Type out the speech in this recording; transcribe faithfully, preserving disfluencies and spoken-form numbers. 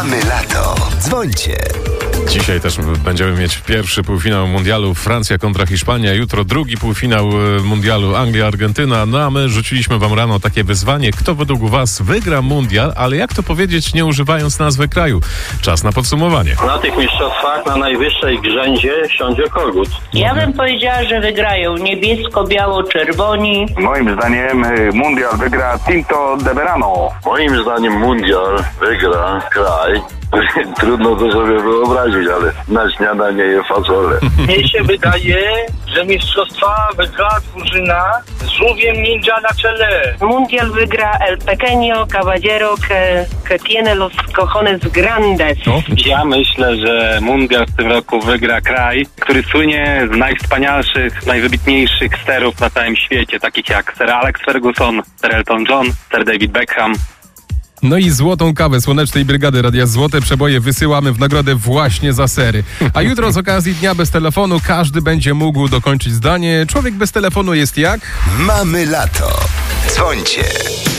Mamy lato. Dzwońcie. Dzisiaj też będziemy mieć pierwszy półfinał mundialu Francja kontra Hiszpania. Jutro drugi półfinał mundialu Anglia-Argentyna. No a my rzuciliśmy wam rano takie wyzwanie. Kto według was wygra mundial, ale jak to powiedzieć, nie używając nazwy kraju? Czas na podsumowanie. Na tych mistrzostwach na najwyższej grzęzie siądzie kogut. Ja bym powiedziała, że wygrają niebiesko-biało-czerwoni. Moim zdaniem mundial wygra Tinto de Verano. Moim zdaniem mundial wygra kraj. Trudno to sobie wyobrazić, ale na śniadanie je fazole. Mnie się wydaje, że mistrzostwa wygra drużyna z żółwiem ninja na czele. Mundial wygra El Pequeño Caballero que, que tiene los cojones grandes. No. Ja myślę, że mundial w tym roku wygra kraj, który słynie z najwspanialszych, najwybitniejszych sterów na całym świecie, takich jak Sir Alex Ferguson, Sir Elton John, Sir David Beckham. No i złotą kawę Słonecznej Brygady Radia Złote Przeboje wysyłamy w nagrodę właśnie za sery. A jutro z okazji Dnia Bez Telefonu każdy będzie mógł dokończyć zdanie. Człowiek bez telefonu jest jak? Mamy lato. Dzwońcie.